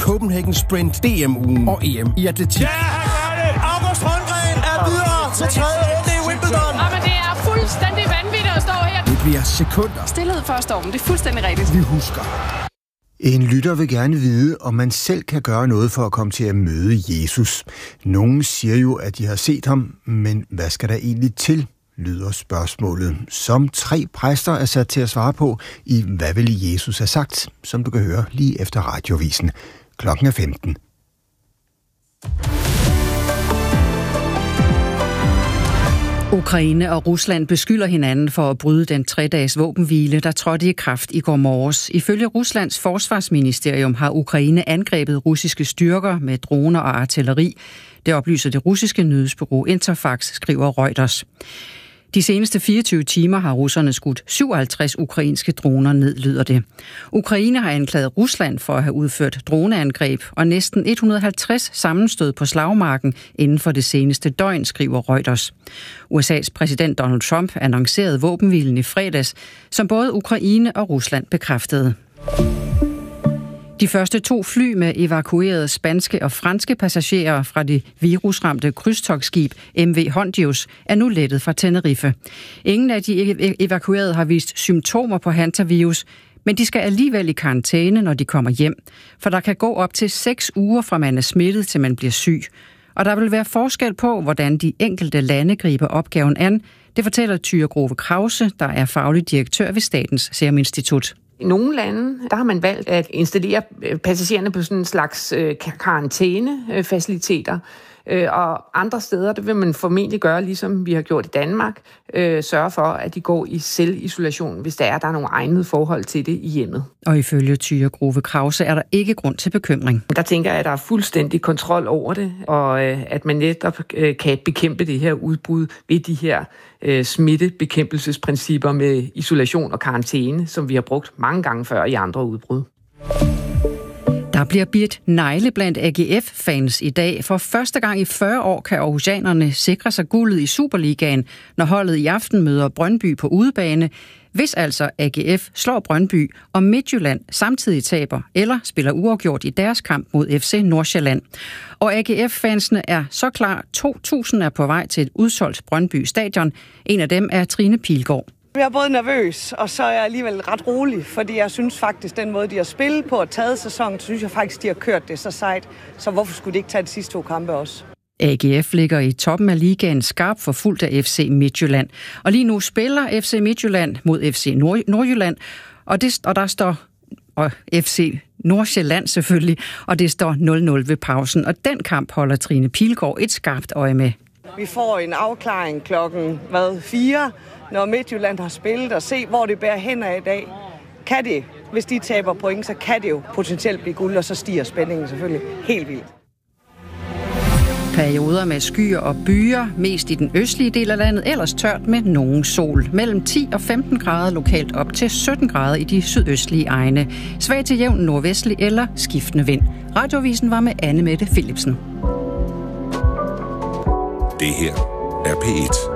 Copenhagen Sprint, DM-ugen og EM i atletik. Ja, han gør det! August Holmgren er videre til tredje runde i Wimbledon. Men det er fuldstændig vanvittigt at stå her. Det bliver sekunder. Stilhed før stormen, det er fuldstændig rigtigt. Vi husker. En lytter vil gerne vide, om man selv kan gøre noget for at komme til at møde Jesus. Nogle siger jo, at de har set ham, men hvad skal der egentlig til, lyder spørgsmålet, som 3 præster er sat til at svare på i Hvad ville Jesus have sagt, som du kan høre lige efter radiovisen. Klokken er 15. Ukraine og Rusland beskylder hinanden for at bryde den 3-dages våbenhvile, der trådte i kraft i går morges. Ifølge Ruslands forsvarsministerium har Ukraine angrebet russiske styrker med droner og artilleri. Det oplyser det russiske nyhedsbureau Interfax, skriver Reuters. De seneste 24 timer har russerne skudt 57 ukrainske droner ned, lyder det. Ukraine har anklaget Rusland for at have udført droneangreb og næsten 150 sammenstød på slagmarken inden for det seneste døgn, skriver Reuters. USA's præsident Donald Trump annoncerede våbenhvilen i fredags, som både Ukraine og Rusland bekræftede. De første 2 fly med evakuerede spanske og franske passagerer fra det virusramte krydstogtskib MV Hondius er nu lettet fra Tenerife. Ingen af de evakuerede har vist symptomer på hantavirus, men de skal alligevel i karantæne, når de kommer hjem. For der kan gå op til 6 uger fra man er smittet til man bliver syg. Og der vil være forskel på, hvordan de enkelte lande griber opgaven an. Det fortæller Thyre Grove Krause, der er faglig direktør ved Statens Serum Institut. I nogle lande, der har man valgt at installere passagererne på sådan en slags karantænefaciliteter. Og andre steder, det vil man formentlig gøre, ligesom vi har gjort i Danmark, sørge for, at de går i selvisolation, hvis der er nogle egnede forhold til det i hjemmet. Og ifølge Thyre Grove Krause er der ikke grund til bekymring. Der tænker jeg, at der er fuldstændig kontrol over det, og at man netop kan bekæmpe det her udbrud ved de her smittebekæmpelsesprincipper med isolation og karantæne, som vi har brugt mange gange før i andre udbrud. Der bliver bidt negle blandt AGF-fans i dag. For første gang i 40 år kan aarhusianerne sikre sig guldet i Superligaen, når holdet i aften møder Brøndby på udebane. Hvis altså AGF slår Brøndby, og Midtjylland samtidig taber eller spiller uafgjort i deres kamp mod FC Nordsjælland. Og AGF-fansene er så klar. 2.000 er på vej til et udsolgt Brøndby stadion. En af dem er Trine Pilgaard. Jeg er både nervøs, og så er jeg alligevel ret rolig, fordi jeg synes faktisk, den måde, de har spillet på og taget sæsonen, synes jeg faktisk, de har kørt det så sejt. Så hvorfor skulle de ikke tage de sidste 2 kampe også? AGF ligger i toppen af ligaen skarpt forfulgt af FC Midtjylland. Og lige nu spiller FC Midtjylland mod FC Nordjylland, og der står FC Nordsjælland selvfølgelig, og det står 0-0 ved pausen. Og den kamp holder Trine Pilgaard et skarpt øje med. Vi får en afklaring klokken 4, når Midtjylland har spillet, og se, hvor det bærer hen af i dag. Kan det, hvis de taber point, så kan det jo potentielt blive guld, og så stiger spændingen selvfølgelig helt vildt. Perioder med skyer og byer, mest i den østlige del af landet, ellers tørt med nogen sol. Mellem 10 og 15 grader lokalt op til 17 grader i de sydøstlige egne. Svag til jævn nordvestlig eller skiftende vind. Radiovisen var med Anne Mette Philipsen. Det her er P1.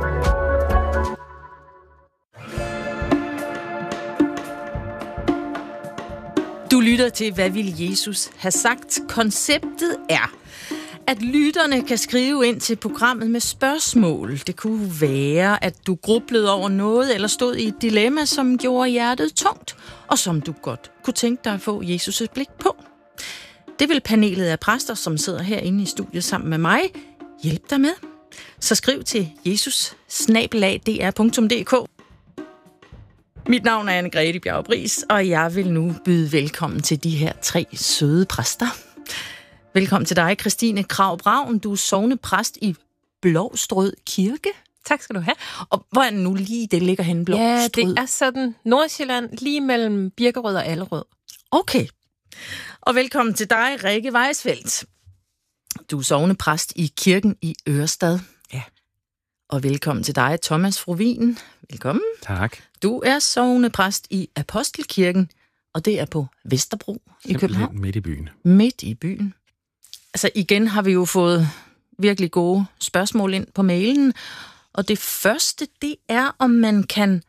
Du lytter til, hvad ville Jesus have sagt? Konceptet er, at lytterne kan skrive ind til programmet med spørgsmål. Det kunne være, at du grublede over noget, eller stod i et dilemma, som gjorde hjertet tungt, og som du godt kunne tænke dig at få Jesus' blik på. Det vil panelet af præster, som sidder herinde i studiet sammen med mig, hjælpe dig med. Så skriv til jesus@dr.dk. Mit navn er Anne-Grethe Bjarup-Riis, og jeg vil nu byde velkommen til de her 3 søde præster. Velkommen til dig, Christine Krag Ravn. Du er sognepræst i Blovstrød Kirke. Tak skal du have. Og hvor er det nu lige, det ligger henne, Blovstrød? Ja, det er sådan Nordsjælland, lige mellem Birkerød og Allerød. Okay. Og velkommen til dig, Rikke Weisfeldt. Du er sognepræst i kirken i Ørestad. Ja. Og velkommen til dig, Thomas Frovin. Velkommen. Tak. Du er sognepræst i Apostelkirken, og det er på Vesterbro i København. Midt i byen. Midt i byen. Altså igen har vi jo fået virkelig gode spørgsmål ind på mailen, og det første, det er, om man kan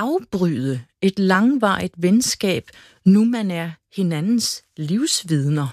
afbryde et langvarigt venskab, nu man er hinandens livsvidner.